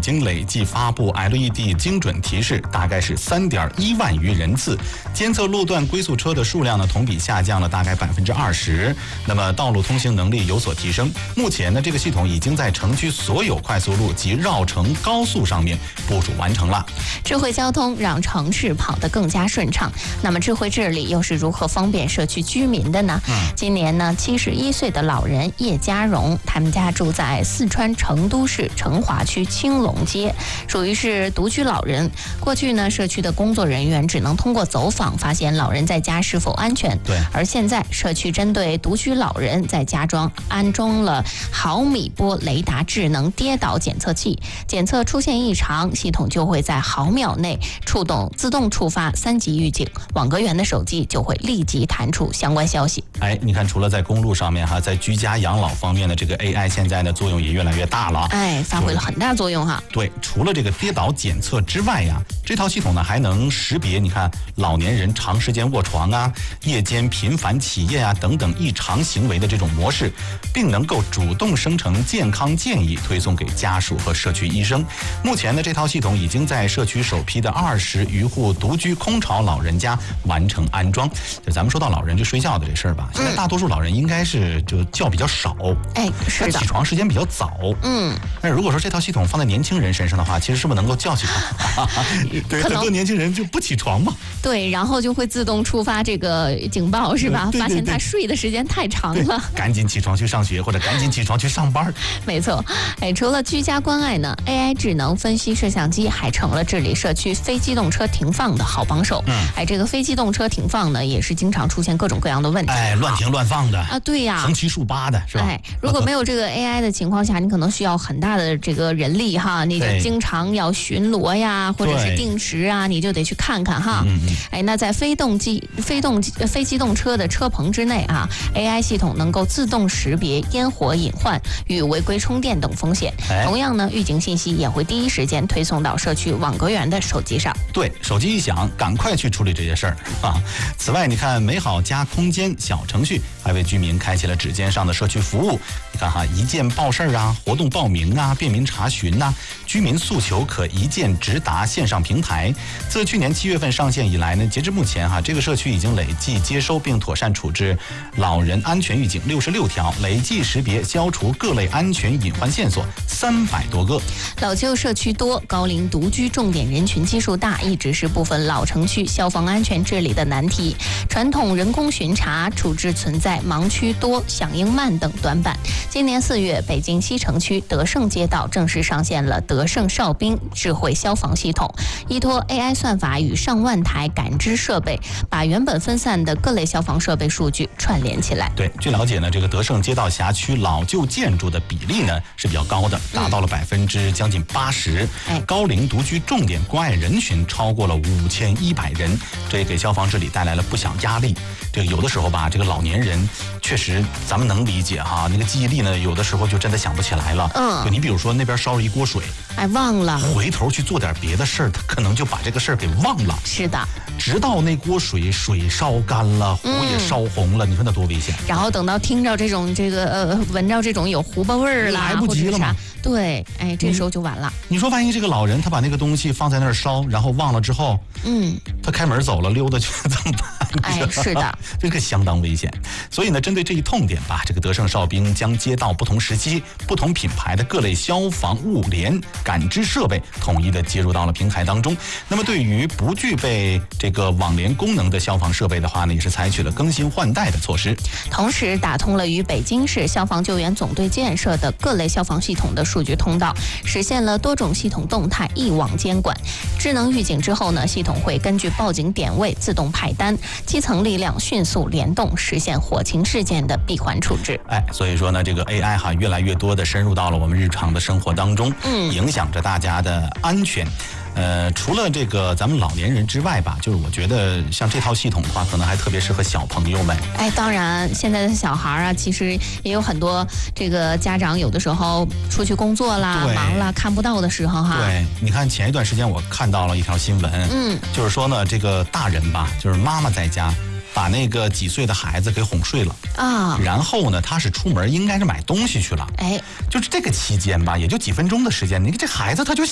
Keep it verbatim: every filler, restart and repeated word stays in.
经累计发布 L E D 精准提示，大概是三点一万余人次。监测路段龟速车的数量呢，同比下降了大概百分之二十。那么道路通行能力有所提升。目前呢，这个系统已经在城区所有快速路及绕城高速上面部署完成了。 智慧交通让城市跑得更加顺畅。那么智慧治理又是如何方便社区居民的呢？嗯、今年呢，七十一岁的老人叶家荣，他们家住在四川成都市成华区青龙街，属于是独居老人。过去呢，社区的工作人员只能通过走访发现老人在家是否安全。 对。 而现在，社区针对独居老人在家中安装了毫米波雷达智能跌倒检测器，检测出现异常，系统就会在毫秒内触动自动触发三级预警，网格员的手机就会立即弹出相关消息。 哎，你看，除了在公路上面哈，在居家养老方面的这个 A I 现在的作用也越来越大了， 哎，发挥了很大作用哈。 对，除了这个跌倒检测之外呀，这套系统呢还能识别，你看老年人长时间卧床啊、夜间频繁起夜啊等等异常行为的这种模式，并能够主动生成健康建议，推送给家属和社区医生。目前呢，这套系统已经在社区首批的二十余户独居空巢老人家完成安装。就咱们说到老人这睡觉的这事儿吧，现在大多数老人应该是就觉比较少， 哎，是的， 起床时间比较早，嗯。但如果说这套系统放在年轻人身上的话，其实是不是能够叫起床？对，很多年轻人就不起床嘛。 对，然后就会自动触发这个警报，是吧？ 对对对， 发现他睡的时间太长了， 赶紧起床去上学，或者赶紧起床去上班。 没错，哎，除了居家关爱呢 ，A I 智能分析摄像机还成了治理社区非机动车停放的好帮手。嗯，哎，这个非机动车停放呢，也是经常出现各种各样的问题， 哎，乱停乱放的啊，对呀， 横七竖八的，是吧？ 哎，如果没有这个 A I 的情况下，你可能需要很大的这个人力哈，你就经常要巡逻呀，或者是定时啊，你就得去看看哈。嗯嗯哎，那在非动机、非动机、非机动车的车棚之内啊 ，A I 系统能够自动识别烟火隐患与违规充电等风险。哎、同样呢，预警信息也会第一时间推送到社区网格员的手机上。 对，手机一响，赶快去处理这些事儿啊！此外，你看美好家空间小程序还为居民开启了指尖上的社区服务。你看哈，一键报事儿啊，活动报名啊，便民查询呐、啊，居民诉求可一键直达线上平台。自去年七月份上线以来呢，截至目前哈，这个社区已经累计接收并妥善处置老人安全预警六十六条，累计识别消除各类安全隐患线索三百多个。 老旧社区多，高龄独居重点人群基数大，一直是部分老城区消防安全治理的难题。传统人工巡查处置存在盲区多、响应慢等短板。今年四月，北京西城区德胜街道正式上线了德胜哨兵智慧消防系统，依托 A I 算法与上万台感知设备，把原本分散的各类消防设备数据串联起来。 对，据了解呢，这个德胜街道辖区老旧建筑的比例呢是比较高的，达到了百分之将近八十。哎，高龄独居重点关爱人群超过了五千一百人，这也给消防治理带来了不小压力。这个有的时候吧，这个老年人确实咱们能理解哈，那个记忆力呢，有的时候就真的想不起来了。嗯，你比如说那边烧了一锅水， 哎，忘了， 回头去做点别的事儿，他可能就把这个事儿给忘了。 是的， 直到那锅水水烧干了，壶也烧红了，嗯、你说那多危险！ 然后等到听着这种这个呃，闻着这种有糊巴味儿啦， 来不及了嘛。 对，哎，这时候就完了。 你说万一这个老人他把那个东西放在那儿烧，然后忘了之后，嗯，他开门走了，溜达去怎么办？ 哎，是的， 这个相当危险。所以呢，针对这一痛点吧，这个德胜哨兵将街道不同时期、不同品牌的各类消防物联感知设备统一的接入到了平台当中。那么，对于不具备这个网联功能的消防设备的话呢，也是采取了更新换代的措施。 同时，打通了与北京市消防救援总队建设的各类消防系统的数据通道，实现了多种系统动态一网监管。智能预警之后呢，系统会根据报警点位自动派单，基层力量迅速联动，实现火情事件的闭环处置。 哎，所以说呢，这个 A I 哈越来越多的深入到了我们日常的生活当中，嗯，影响着大家的安全。呃，除了这个咱们老年人之外吧，就是我觉得像这套系统的话，可能还特别适合小朋友们。 哎，当然，现在的小孩啊，其实也有很多这个家长有的时候出去工作啦、忙啦，看不到的时候哈。 对，你看前一段时间我看到了一条新闻，嗯，就是说呢，这个大人吧，就是妈妈在家。把那个几岁的孩子给哄睡了啊，然后呢，他是出门应该是买东西去了，哎，就是这个期间吧，也就几分钟的时间，你这孩子他就